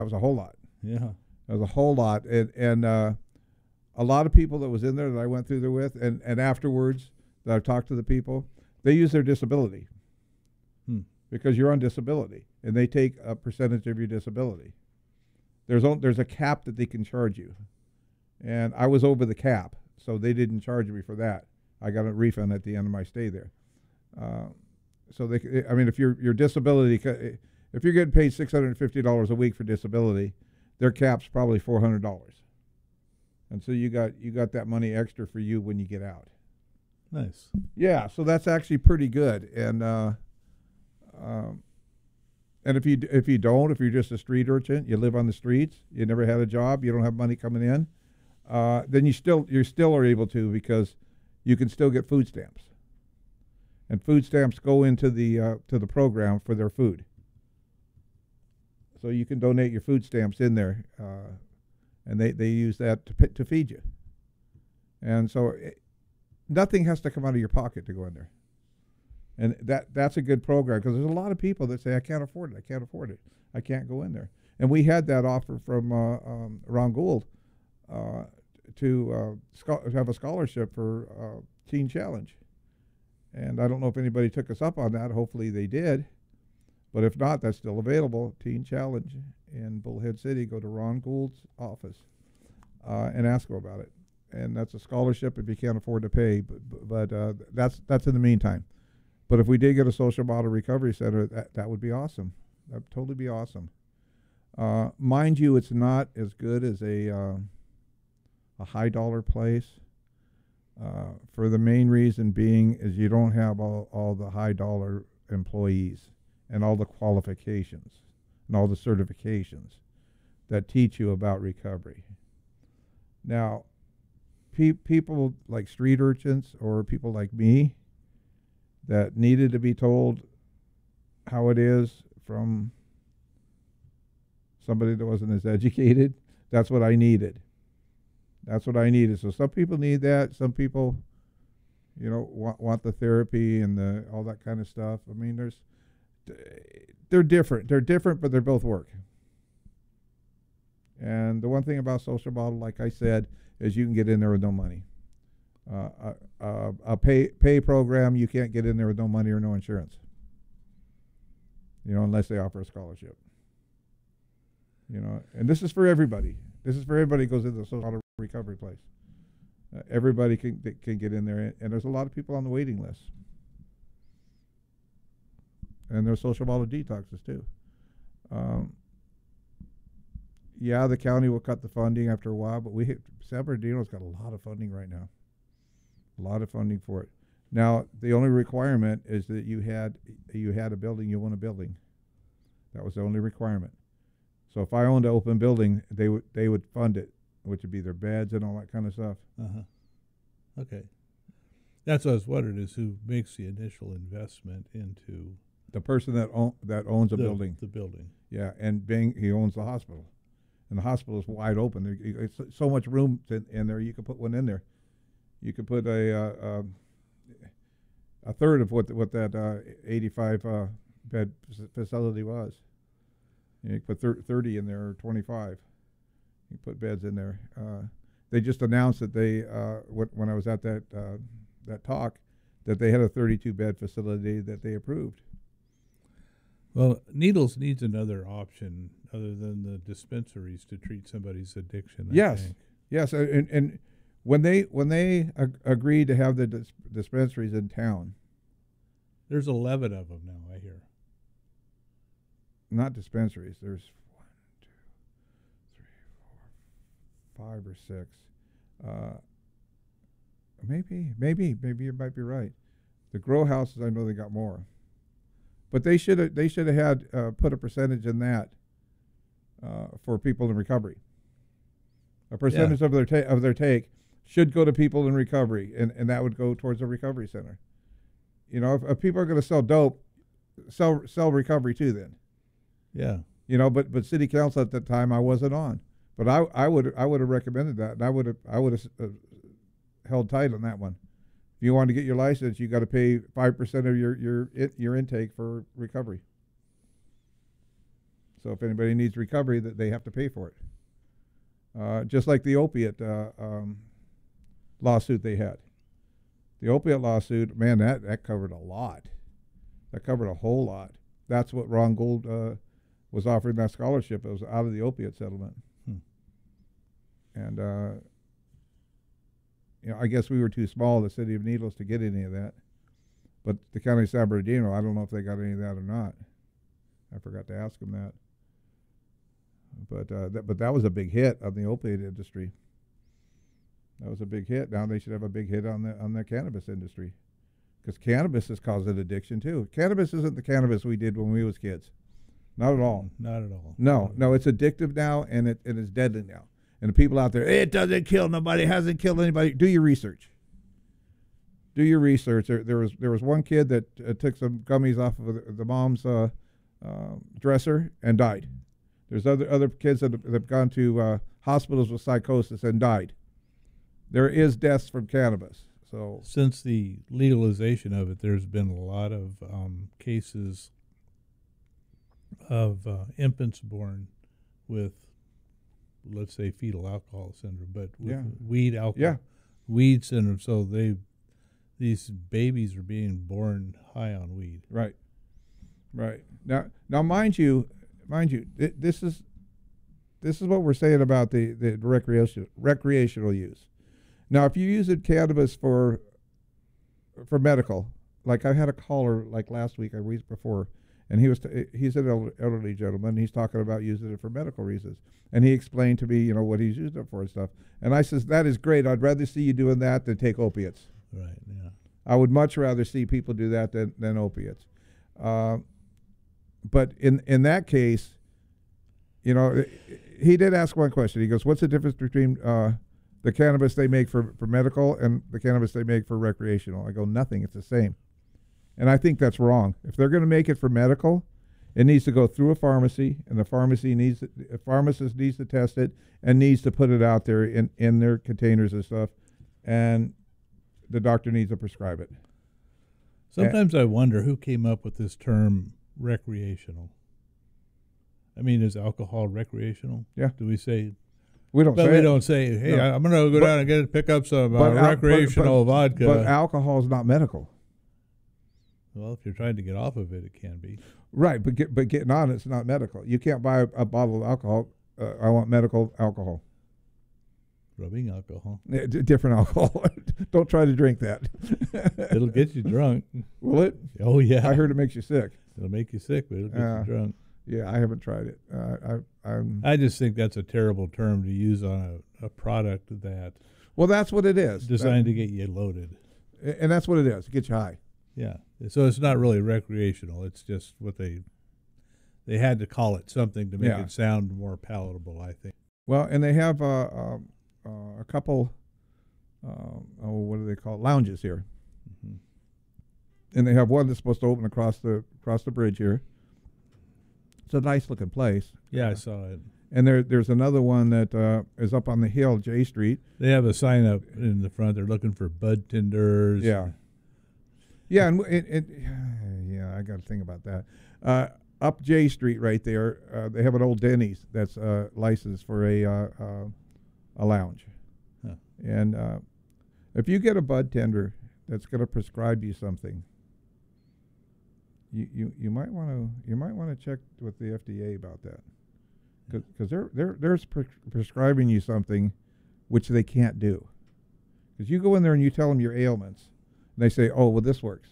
was a whole lot. Yeah. That was a whole lot, and a lot of people that was in there that I went through there with, and afterwards that I've talked to the people, they use their disability because you're on disability, and they take a percentage of your disability. There's a cap that they can charge you, and I was over the cap, so they didn't charge me for that. I got a refund at the end of my stay there. So I mean, if your disability, if you're getting paid $650 a week for disability, their cap's probably $400, and so you got that money extra for you when you get out. Nice. Yeah, so that's actually pretty good, and if you're just a street urchin, you live on the streets, you never had a job, you don't have money coming in, then you still are able to, because you can still get food stamps, and food stamps go into the to the program for their food. So you can donate your food stamps in there, and they use that to feed you. And so nothing has to come out of your pocket to go in there. And that's a good program, because there's a lot of people that say, I can't afford it, I can't go in there. And we had that offer from Ron Gould to have a scholarship for Teen Challenge. And I don't know if anybody took us up on that. Hopefully they did. But if not, that's still available. Teen Challenge in Bullhead City. Go to Ron Gould's office and ask him about it. And that's a scholarship if you can't afford to pay. But that's in the meantime. But if we did get a social model recovery center, that would be awesome. That would totally be awesome. Mind you, it's not as good as a high dollar place. For the main reason being is you don't have all the high dollar employees and all the qualifications and all the certifications that teach you about recovery. Now, people like street urchins or people like me that needed to be told how it is from somebody that wasn't as educated, that's what I needed. That's what I needed. So some people need that. Some people, want the therapy and all that kind of stuff. I mean, they're different. They're different, but they both work. And the one thing about social model, like I said, is you can get in there with no money. A pay program, you can't get in there with no money or no insurance. Unless they offer a scholarship. And this is for everybody. This is for everybody who goes into the social recovery place. Everybody can get in there, and there's a lot of people on the waiting list. And there's social model detoxes too. Yeah, the county will cut the funding after a while, but San Bernardino's got a lot of funding right now. A lot of funding for it. Now, the only requirement is that you had a building, you own a building. That was the only requirement. So if I owned an open building, they would fund it, which would be their beds and all that kind of stuff. Okay. That's what I was wondering, is who makes the initial investment into the person that owns a building. The building. Yeah, and he owns the hospital, and the hospital is wide open. It's so much room in there. You could put one in there. You could put a third of what that 85 bed facility was. You could put 30 in there, or 25. You put beds in there. They just announced that when I was at that talk, that they had a 32 bed facility that they approved. Well, Needles needs another option other than the dispensaries to treat somebody's addiction. I think. Yes, and when they agreed to have the dispensaries in town, there's 11 of them now, I hear. Not dispensaries. There's 1, 2, 3, 4, 5 or 6. Maybe you might be right. The grow houses, I know they got more, but they should have had put a percentage in that for people in recovery. A percentage of their take should go to people in recovery, and that would go towards a recovery center. If people are going to sell dope, sell recovery too. Then, yeah. But city council at that time I wasn't on, but I would have recommended that, and I would have held tight on that one. If you want to get your license, you got to pay 5% of your intake for recovery. So if anybody needs recovery, that they have to pay for it. Just like the opiate lawsuit they had. The opiate lawsuit, man, that covered a lot. That covered a whole lot. That's what Ron Gould was offering that scholarship. It was out of the opiate settlement. And, I guess we were too small, the city of Needles, to get any of that. But the county of San Bernardino, I don't know if they got any of that or not. I forgot to ask them that. But that was a big hit on the opiate industry. That was a big hit. Now they should have a big hit on the cannabis industry, because cannabis has caused an addiction too. Cannabis isn't the cannabis we did when we was kids, not at all. Not at all. No, it's addictive now, and it is deadly now. And the people out there, it doesn't kill nobody, hasn't killed anybody. Do your research. Do your research. There was one kid that took some gummies off of the mom's dresser and died. There's other kids that have gone to hospitals with psychosis and died. There is deaths from cannabis. So since the legalization of it, there's been a lot of cases of infants born with, let's say, fetal alcohol syndrome, but with weed syndrome. So these babies are being born high on weed. Right. Now, mind you, this is what we're saying about the recreational use. Now, if you use cannabis for medical, like I had a caller like last week or week before, and he's an elderly gentleman. He's talking about using it for medical reasons, and he explained to me, what he's used it for and stuff. And I says, that is great. I'd rather see you doing that than take opiates. Right. Yeah. I would much rather see people do that than opiates. But in that case, he did ask one question. He goes, "What's the difference between the cannabis they make for medical and the cannabis they make for recreational?" I go, "Nothing. It's the same." And I think that's wrong. If they're going to make it for medical, it needs to go through a pharmacy, and a pharmacist needs to test it and needs to put it out there in their containers and stuff, and the doctor needs to prescribe it. Sometimes I wonder who came up with this term recreational. I mean, is alcohol recreational? Yeah. Do we say? We don't. But say we it. don't say, "Hey, no. I'm going to go down and pick up some recreational vodka." But alcohol is not medical. Well, if you're trying to get off of it, it can be. Right, but getting on it's not medical. You can't buy a bottle of alcohol. I want medical alcohol. Rubbing alcohol. Different alcohol. Don't try to drink that. It'll get you drunk. Will it? Oh, yeah. I heard it makes you sick. It'll make you sick, but it'll get you drunk. Yeah, I haven't tried it. I just think that's a terrible term to use on a product that. Well, that's what it is. Designed to get you loaded. And that's what it is. Get you high. Yeah. So it's not really recreational. It's just what they had to call it something to make it sound more palatable, I think. Well, and they have a couple, what do they call it? Lounges here. Mm-hmm. And they have one that's supposed to open across the bridge here. It's a nice looking place. Yeah, I saw it. And there's another one that is up on the hill, J Street. They have a sign up in the front. They're looking for bud tenders. Yeah. Yeah, and yeah, I got to think about that. Up J Street right there, they have an old Denny's that's licensed for a lounge. Huh. And if you get a bud tender that's going to prescribe you something, you might want to check with the FDA about that, because they're prescribing you something which they can't do. Because you go in there and you tell them your ailments, and they say, "Oh, well, this works."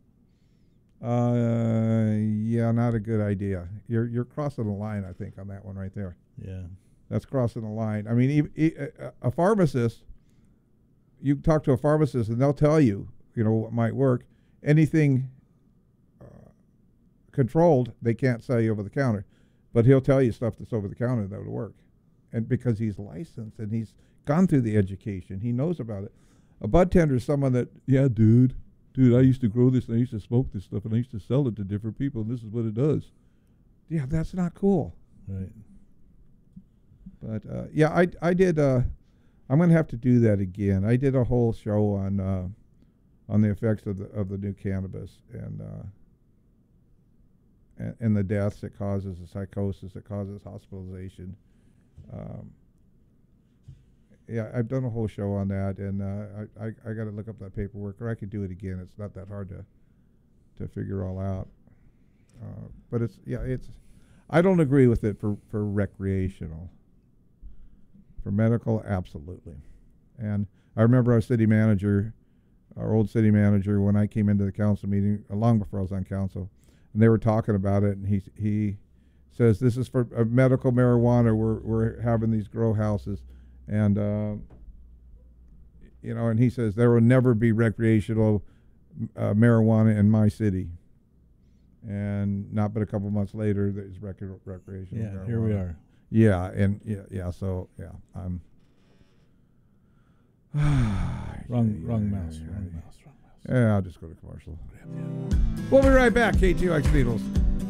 Yeah, not a good idea. You're crossing the line, I think, on that one right there. Yeah, that's crossing the line. I mean, a pharmacist, you talk to a pharmacist and they'll tell you, what might work. Anything controlled, they can't sell you over the counter, but he'll tell you stuff that's over the counter that would work, and because he's licensed and he's gone through the education, he knows about it. A bud tender is someone that, yeah, dude, I used to grow this and I used to smoke this stuff and I used to sell it to different people and this is what it does. Yeah, that's not cool. Right. But yeah, I did. I'm going to have to do that again. I did a whole show on the effects of the new cannabis, and and the deaths it causes, the psychosis it causes, hospitalization. Yeah, I've done a whole show on that, and I got to look up that paperwork, or I could do it again. It's not that hard to figure all out. But it's I don't agree with it for recreational. For medical, absolutely. And I remember our old city manager, when I came into the council meeting, long before I was on council, and they were talking about it, and he says, this is for medical marijuana. We're having these grow houses. And, and he says, there will never be recreational marijuana in my city. And not but a couple months later, there's recreational marijuana. Yeah, here we are. Yeah, and so I'm... wrong mouse. Yeah, I'll just go to commercial. We'll be right back. KTOX Beatles.